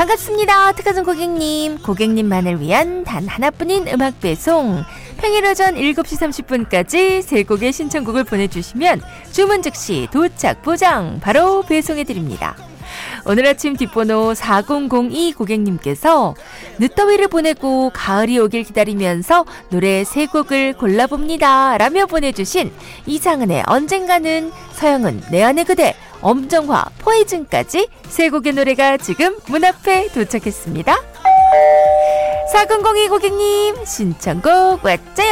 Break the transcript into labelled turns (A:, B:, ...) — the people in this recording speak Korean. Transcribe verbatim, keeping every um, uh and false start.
A: 반갑습니다. 특화점 고객님. 고객님만을 위한 단 하나뿐인 음악 배송. 평일 오전 일곱 시 삼십 분까지 세 곡의 신청곡을 보내주시면 주문 즉시 도착 보장 바로 배송해드립니다. 오늘 아침 뒷번호 사공공이 고객님께서 늦더위를 보내고 가을이 오길 기다리면서 노래 세 곡을 골라봅니다 라며 보내주신 이상은의 언젠가는, 서영은 내 안의 그대, 엄정화 포이즌까지 세 곡의 노래가 지금 문 앞에 도착했습니다. 사공공이 고객님 신청곡 왔죠?